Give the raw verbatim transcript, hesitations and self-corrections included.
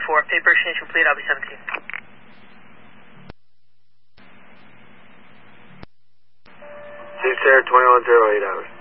four. Paper exchange complete, I'll be seventeen. Six Air, twenty-one zero eight hours.